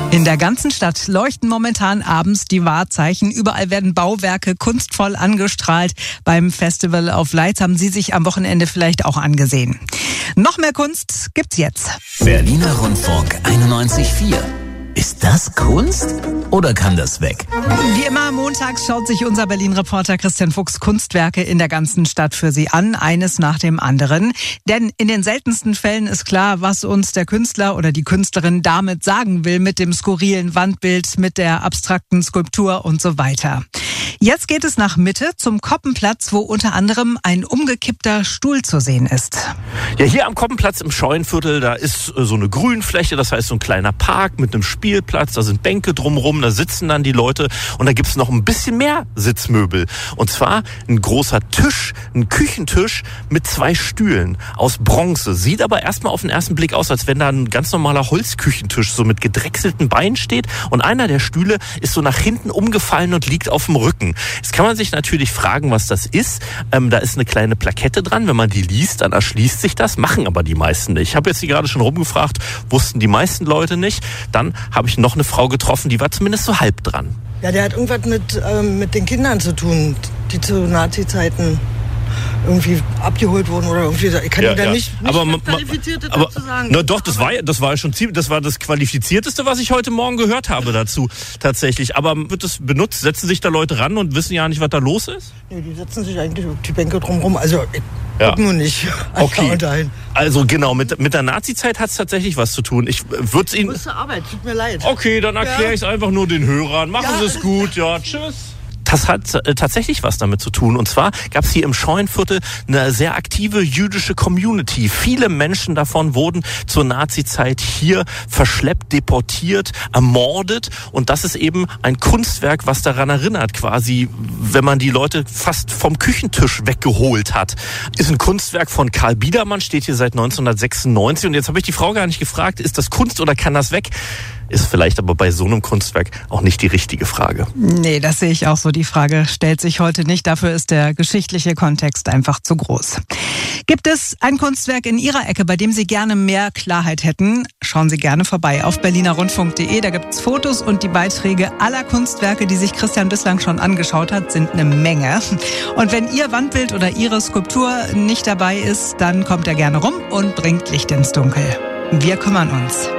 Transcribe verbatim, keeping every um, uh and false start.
In der ganzen Stadt leuchten momentan abends die Wahrzeichen. Überall werden Bauwerke kunstvoll angestrahlt. Beim Festival of Lights haben Sie sich am Wochenende vielleicht auch angesehen. Noch mehr Kunst gibt's jetzt. Berliner Rundfunk einundneunzig Komma vier. Ist das Kunst oder kann das weg? Wie immer montags schaut sich unser Berlin-Reporter Christian Fuchs Kunstwerke in der ganzen Stadt für Sie an, eines nach dem anderen. Denn in den seltensten Fällen ist klar, was uns der Künstler oder die Künstlerin damit sagen will, mit dem skurrilen Wandbild, mit der abstrakten Skulptur und so weiter. Jetzt geht es nach Mitte zum Koppenplatz, wo unter anderem ein umgekippter Stuhl zu sehen ist. Ja, hier am Koppenplatz im Scheunenviertel, da ist so eine Grünfläche, das heißt so ein kleiner Park mit einem Spielplatz, da sind Bänke drumherum, da sitzen dann die Leute und da gibt's noch ein bisschen mehr Sitzmöbel. Und zwar ein großer Tisch, ein Küchentisch mit zwei Stühlen aus Bronze. Sieht aber erstmal auf den ersten Blick aus, als wenn da ein ganz normaler Holzküchentisch so mit gedrechselten Beinen steht und einer der Stühle ist so nach hinten umgefallen und liegt auf dem Rücken. Jetzt kann man sich natürlich fragen, was das ist. Ähm, da ist eine kleine Plakette dran. Wenn man die liest, dann erschließt sich das, machen aber die meisten nicht. Ich habe jetzt die gerade schon rumgefragt, wussten die meisten Leute nicht. Dann habe ich noch eine Frau getroffen, die war zumindest so halb dran. Ja, der hat irgendwas mit, ähm, mit den Kindern zu tun, die zu Nazi-Zeiten irgendwie abgeholt wurden oder irgendwie. Ich kann ja, Ihnen da ja. nicht, nicht aber, was Qualifiziertes aber, dazu sagen. Na doch, das war, das war schon ziemlich, das war das Qualifizierteste, was ich heute Morgen gehört habe dazu, tatsächlich. Aber wird das benutzt? Setzen sich da Leute ran und wissen ja nicht, was da los ist? Nee, die setzen sich eigentlich auf die Bänke drumherum. Also, ich ja. guck nur nicht. Okay. Also genau, mit, mit der Nazi-Zeit hat es tatsächlich was zu tun. Ich würde es Ihnen... Ich muss zur Arbeit, tut mir leid. Okay, dann erkläre ja. ich es einfach nur den Hörern. Machen ja. Sie es gut, ja, tschüss. Das hat äh, tatsächlich was damit zu tun. Und zwar gab es hier im Scheunenviertel eine sehr aktive jüdische Community. Viele Menschen davon wurden zur Nazi-Zeit hier verschleppt, deportiert, ermordet. Und das ist eben ein Kunstwerk, was daran erinnert, quasi, wenn man die Leute fast vom Küchentisch weggeholt hat. Ist ein Kunstwerk von Karl Biedermann, steht hier seit neunzehnhundertsechsundneunzig. Und jetzt habe ich die Frau gar nicht gefragt, ist das Kunst oder kann das weg? Ist vielleicht aber bei so einem Kunstwerk auch nicht die richtige Frage. Nee, das sehe ich auch so. Die Frage stellt sich heute nicht. Dafür ist der geschichtliche Kontext einfach zu groß. Gibt es ein Kunstwerk in Ihrer Ecke, bei dem Sie gerne mehr Klarheit hätten? Schauen Sie gerne vorbei auf berliner rundfunk punkt de. Da gibt's Fotos und die Beiträge aller Kunstwerke, die sich Christian bislang schon angeschaut hat, sind eine Menge. Und wenn Ihr Wandbild oder Ihre Skulptur nicht dabei ist, dann kommt er gerne rum und bringt Licht ins Dunkel. Wir kümmern uns.